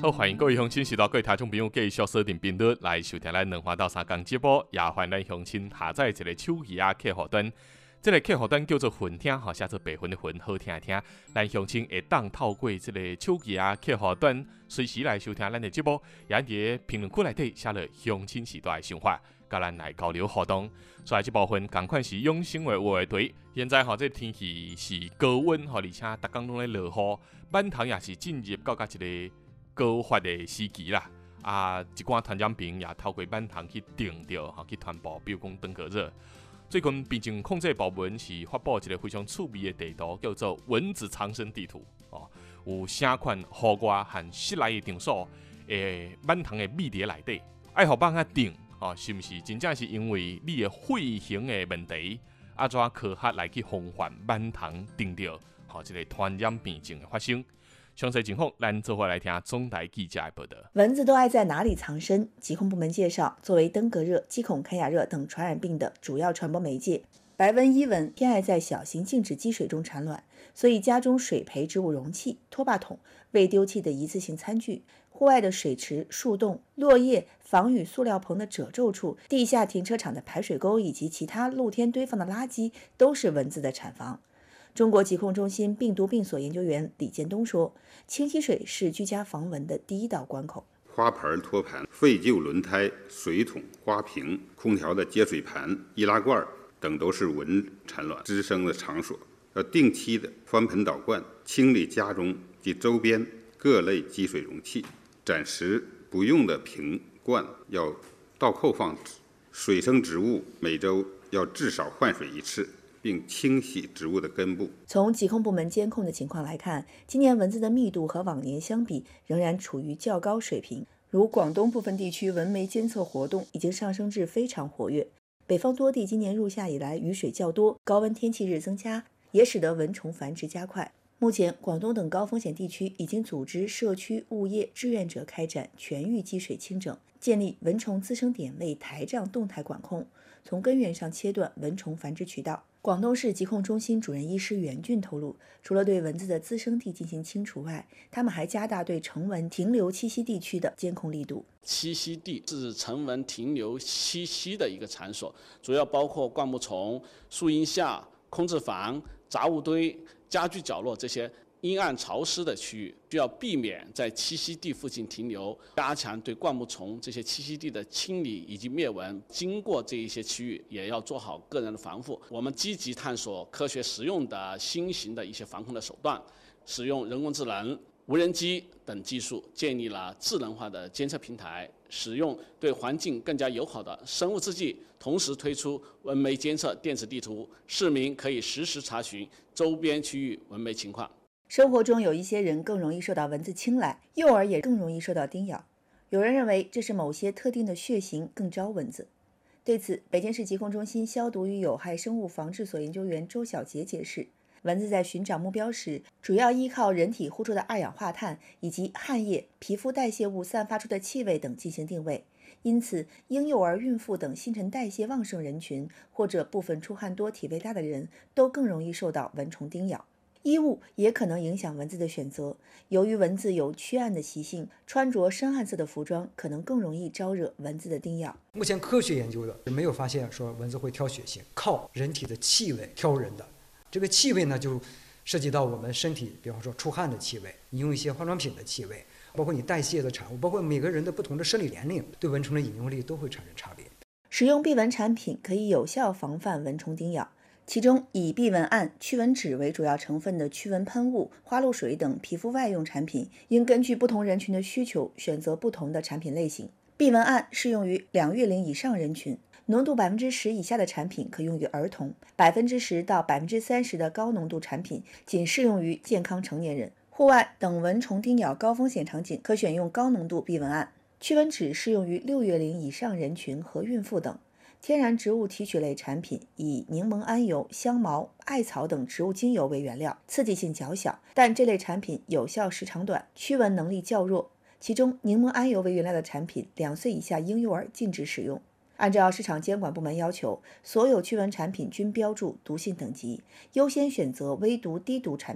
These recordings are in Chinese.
好，欢迎各位乡亲、时代各位听众朋友继续锁定频率来收听咱2话到3讲节目，也欢迎咱乡亲下载一个手机客户端。这个客户端叫做混听，写做白混的混，好听的听。咱乡亲会当透过这个手机客户端，随时来收听咱的节目，也伫评论区内底写了乡亲时代的想法，甲咱来交流互动。所以这部分同款是永生的话题。现在这天气是高温，而且逐天拢在落雨，满塘也是进入到一个高发的时期啦。一寡传染病也透过满塘去定着，去传播，比如讲登革热。最近病症控制部门是发布一个非常趣味的地图，叫做蚊子藏身地图。有啥款户外和室内的场所，满塘的密碟内底，爱互放定，是毋是真正是因为你的肺型的问题，怎科学来去防范满塘定着，这个传染病症的发生？详细情况，咱做回来听中台记者的报道。 蚊子都爱在哪里藏身？疾控部门介绍，作为登革热、鸡孔坎亚热等传染病的主要传播媒介，白纹伊蚊偏爱在小型静止积水中产卵，所以家中水培植物容器、拖把桶、未丢弃的一次性餐具、户外的水池、树洞、落叶、防雨塑料棚的褶皱处、地下停车场的排水沟以及其他露天堆放的垃圾，都是蚊子的产房。中国疾控中心病毒病所研究员李建东说，清洗水是居家防蚊的第一道关口。 花盆、托盘、废旧轮胎、水桶、花瓶、空调的接水盘、易拉罐等都是蚊产卵滋生的场所。要定期的翻盆倒罐，清理家中及周边各类积水容器，暂时不用的瓶罐要倒扣放置。水生植物每周要至少换水1次，并清洗植物的根部。 从疾控部门监控的情况来看，今年蚊子的密度和往年相比仍然处于较高水平。如广东部分地区蚊媒监测活动已经上升至非常活跃，北方多地今年入夏以来雨水较多，高温天气日增加，也使得蚊虫繁殖加快。目前，广东等高风险地区已经组织社区物业志愿者开展全域积水清整，建立蚊虫滋生点位台账动态管控，从根源上切断蚊虫繁殖渠道。广东市疾控中心主任医师袁俊透露，除了对蚊子的滋生地进行清除外，他们还加大对成蚊停留栖息地区的监控力度。 栖息地是成蚊停留栖息的一个场所，主要包括灌木丛、树荫下、空置房、杂物堆、家具角落这些阴暗潮湿的区域，需要避免在栖息地附近停留，加强对灌木丛这些栖息地的清理以及灭蚊。经过这一些区域，也要做好个人的防护。我们积极探索科学实用的新型的一些防控的手段，使用人工智能、无人机等技术，建立了智能化的监测平台，使用对环境更加友好的生物制剂，同时推出蚊媒监测电子地图，市民可以实时查询周边区域蚊媒情况。 生活中有一些人更容易受到蚊子青睐，幼儿也更容易受到叮咬。有人认为这是某些特定的血型更招蚊子。对此，北京市疾控中心消毒与有害生物防治所研究员周小杰解释，蚊子在寻找目标时，主要依靠人体呼出的二氧化碳以及汗液、皮肤代谢物散发出的气味等进行定位。因此，婴幼儿、孕妇等新陈代谢旺盛人群，或者部分出汗多、体味大的人，都更容易受到蚊虫叮咬。衣物也可能影响蚊子的选择，由于蚊子有趋暗的习性，穿着深暗色的服装可能更容易招惹蚊子的叮咬。 目前科学研究的没有发现说蚊子会挑血型，靠人体的气味挑人的。这个气味呢，就涉及到我们身体，比方说出汗的气味，你用一些化妆品的气味，包括你代谢的产物，包括每个人的不同的生理年龄，对蚊虫的引诱力都会产生差别。 使用避蚊产品可以有效防范蚊虫叮咬。其中以避蚊胺、驱蚊酯为主要成分的驱蚊喷雾、花露水等皮肤外用产品，应根据不同人群的需求选择不同的产品类型。避蚊胺适用于2月龄以上人群，浓度10%以下的产品可用于儿童，10%到30%的高浓度产品仅适用于健康成年人。户外等蚊虫叮咬高风险场景可选用高浓度避蚊胺。驱蚊酯适用于6月龄以上人群和孕妇等。天然植物提取类产品以柠檬桉油、香茅、艾草等植物精油为原料，刺激性较小，但这类产品有效时长短，驱蚊能力较弱。其中，柠檬桉油为原料的产品，2岁以下婴幼儿禁止使用。按照市场监管部门要求，所有驱蚊产品均标注毒性等级，优先选择微毒、低毒产品。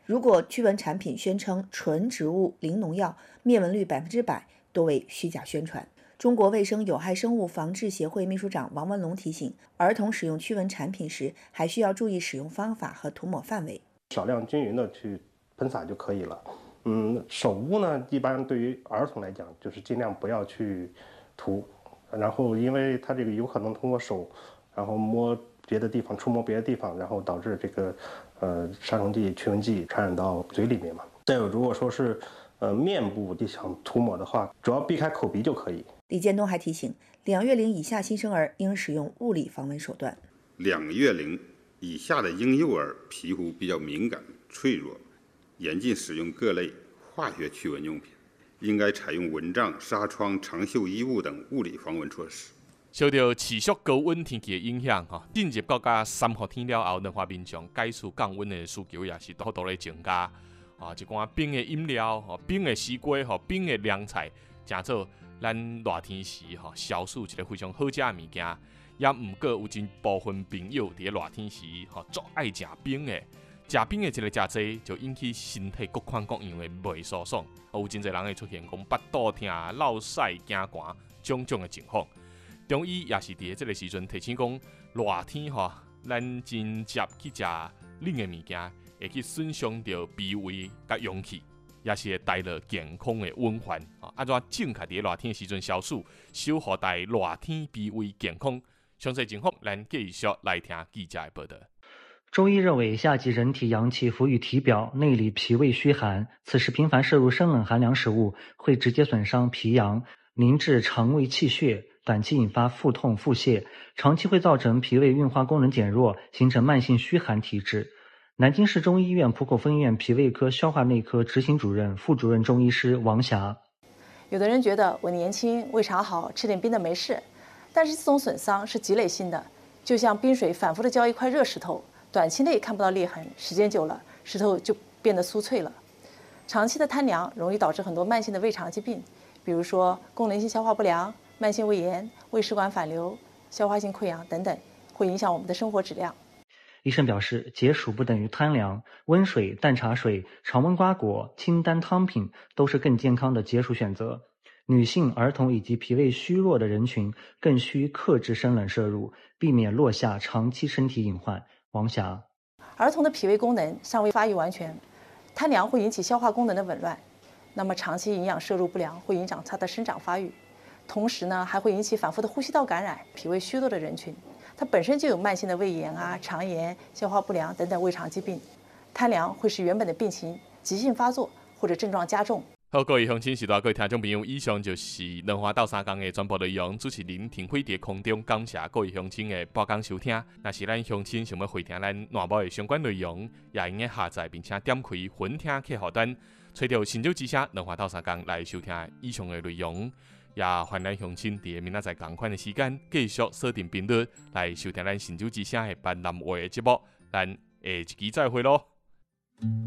如果驱蚊产品宣称纯植物零农药，灭蚊率100%，多为虚假宣传。中国卫生有害生物防治协会秘书长王文龙提醒，儿童使用驱蚊产品时，还需要注意使用方法和涂抹范围， 少量均匀的去喷洒就可以了。手污呢，一般对于儿童来讲，就是尽量不要去涂，然后因为它这个有可能通过手，然后摸别的地方，触摸别的地方，然后导致这个杀虫剂、驱蚊剂传染到嘴里面嘛。再有，如果说是面部想涂抹的话，主要避开口鼻就可以。 李建东还提醒，2月龄以下新生儿应使用物理防蚊手段。 2月龄以下的婴幼儿皮肤比较敏感脆弱，严禁使用各类化学驱蚊用品，应该采用蚊帐、纱窗、长袖衣物等物理防蚊措施。 受到持续高温天气的影响，进入到3伏天了后，能化民众解除降温的需求也是多多的增加。一寡冰的饮料、冰的西瓜、冰的凉菜，真做咱热天时消暑一个非常好食的物件。也毋过有一部分朋友伫热天时足爱食冰的，食冰的一个食济，就引起身体各款各样的袂舒爽。有真侪人会出现讲腹肚痛、落屎、惊寒种种的情况。中医也是伫即个时阵提醒讲，热天咱真接去食冷的物件，会去损伤到脾胃甲阳气，也是会带来健康的温环。安怎正确伫热天的时阵消暑，守护在热天脾胃健康？详细情况，咱继续来听记者的报道。 中医认为，夏季人体阳气浮于体表，内里脾胃虚寒，此时频繁摄入生冷寒凉食物，会直接损伤脾阳，凝滞肠胃气血，短期引发腹痛、腹泻，长期会造成脾胃运化功能减弱，形成慢性虚寒体质。南京市中医院浦口分院脾胃科消化内科执行主任、副主任中医师王霞。 有的人觉得我年轻，胃肠好，吃点冰的没事，但是这种损伤是积累性的，就像冰水反复的浇一块热石头，短期内看不到裂痕，时间久了，石头就变得酥脆了。长期的贪凉容易导致很多慢性的胃肠疾病，比如说功能性消化不良、慢性胃炎、胃食管反流、消化性溃疡等等，会影响我们的生活质量。 医生表示，解暑不等于贪凉，温水、淡茶水、常温瓜果、清淡汤品都是更健康的解暑选择。女性、儿童以及脾胃虚弱的人群更需克制生冷摄入，避免落下长期身体隐患。王霞， 儿童的脾胃功能尚未发育完全，贪凉会引起消化功能的紊乱，那么长期营养摄入不良会影响它的生长发育，同时呢还会引起反复的呼吸道感染。脾胃虚弱的人群，它本身就有慢性的胃炎肠炎、消化不良等等胃肠疾病，贪凉会使原本的病情急性发作或者症状加重。 好，各位乡亲时代，各位听众朋友，以上就是两花到三江的全部内容。主持人田辉在空中感谢各位乡亲的播讲收听。若是咱乡亲想要回听咱暖播的相关内容，也应该下载并且点开分听客户端，找到新洲之声两花到三江来收听以上的内容。也欢迎咱乡亲在明仔载同款的时间继续锁定频率来收听咱新洲之声的闽南话的节目。咱下一期再会咯。